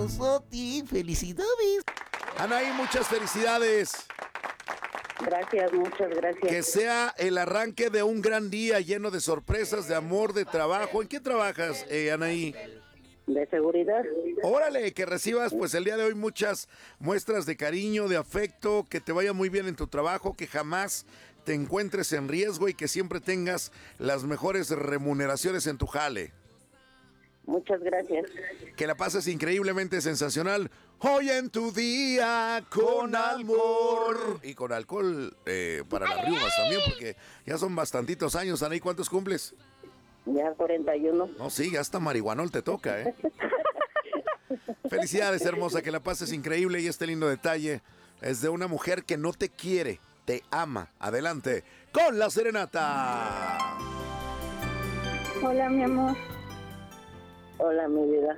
hermoso ti. ¡Felicidades! Anaí, muchas felicidades. Gracias, muchas gracias. Que sea el arranque de un gran día lleno de sorpresas, de amor, de trabajo. ¿En qué trabajas, Anaí? De seguridad. Órale, que recibas pues el día de hoy muchas muestras de cariño, de afecto, que te vaya muy bien en tu trabajo, que jamás te encuentres en riesgo y que siempre tengas las mejores remuneraciones en tu jale. Muchas gracias. Que la pases increíblemente sensacional hoy en tu día con amor. Y con alcohol para las riumas también, porque ya son bastantitos años. Anaí, ¿cuántos cumples? Ya 41. No, sí, ya hasta marihuanol te toca, ¿eh? Felicidades, hermosa, que la pases increíble y este lindo detalle es de una mujer que no te quiere, te ama. Adelante con la serenata. Hola, mi amor. Hola, mi vida.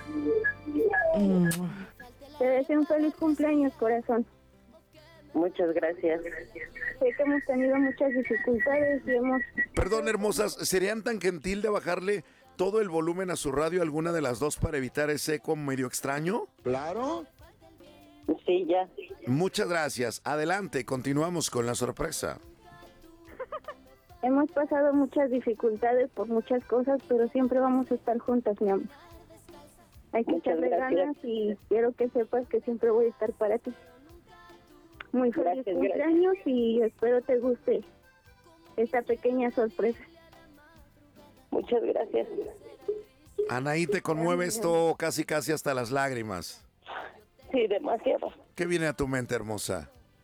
Te deseo un feliz cumpleaños, corazón. Muchas gracias. Sé que hemos tenido muchas dificultades y hemos... Perdón, hermosas, ¿serían tan gentil de bajarle todo el volumen a su radio, alguna de las dos, para evitar ese eco medio extraño? Claro. Sí, ya. Muchas gracias. Adelante, continuamos con la sorpresa. Hemos pasado muchas dificultades por muchas cosas, pero siempre vamos a estar juntas, mi amor. Hay que echarle ganas y quiero que sepas que siempre voy a estar para ti. Muy feliz cumpleaños y espero te guste esta pequeña sorpresa. Muchas gracias. Anaí, te conmueve esto casi hasta las lágrimas. Sí, demasiado. ¿Qué viene a tu mente, hermosa?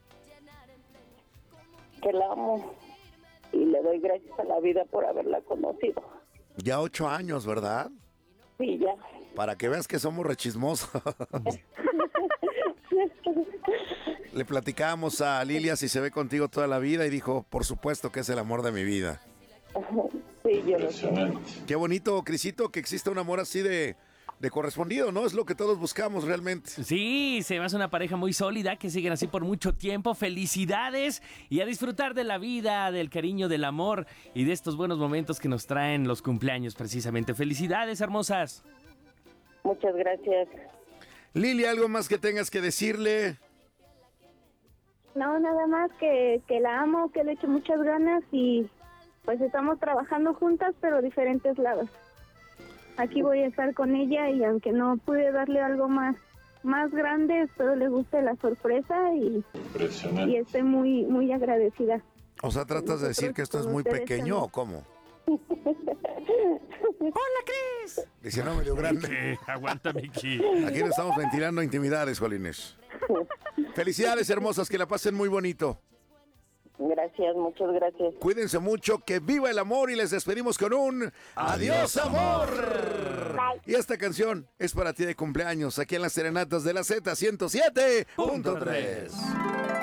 Que la amo y le doy gracias a la vida por haberla conocido. Ya 8 años, ¿verdad? Sí, ya. Para que veas que somos rechismosos. Le platicábamos a Lilia si se ve contigo toda la vida y dijo, por supuesto que es el amor de mi vida. Sí, yo lo sé. Qué bonito, Crisito, que exista un amor así de correspondido, ¿no? Es lo que todos buscamos realmente. Sí, se me hace una pareja muy sólida, que siguen así por mucho tiempo. Felicidades y a disfrutar de la vida, del cariño, del amor y de estos buenos momentos que nos traen los cumpleaños precisamente. Felicidades, hermosas. Muchas gracias. Lilia, ¿algo más que tengas que decirle? No, nada más que la amo, que le echo muchas ganas y pues estamos trabajando juntas, pero diferentes lados. Aquí voy a estar con ella y aunque no pude darle algo más grande, espero le guste la sorpresa y estoy muy agradecida. O sea, ¿tratas de decir que esto es muy pequeño o cómo? ¡Hola, Cris! Dice, no, medio grande. Aguanta, Miki. Aquí no estamos ventilando intimidades, Jolines. Felicidades, hermosas, que la pasen muy bonito. Gracias, muchas gracias. Cuídense mucho, que viva el amor y les despedimos con un ¡Adiós, amor! Bye. Y esta canción es para ti de cumpleaños, aquí en las serenatas de la Z 107.3.